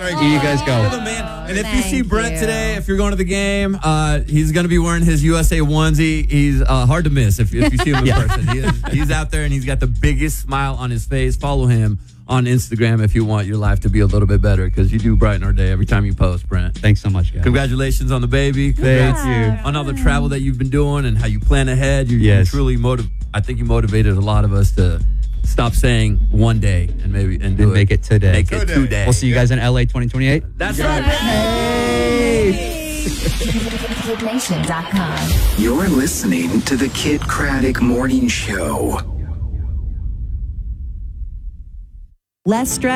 Here you guys go. You're the man. And if you see Thank Brent you. today, if you're going to the game, he's going to be wearing his USA onesie. He's hard to miss if you see him in person. He's out there and he's got the biggest smile on his face. Follow him on Instagram if you want your life to be a little bit better, because you do brighten our day every time you post, Brent. Thanks so much, guys. Congratulations on the baby. Thank Yeah. you. On all the travel that you've been doing and how you plan ahead. You Yes. truly I think you motivated a lot of us to stop saying one day and do And it. make it today. Make it today. We'll see you guys in LA 2028. That's right. KidNation.com. You're listening to the Kid Craddock Morning Show. Less stress.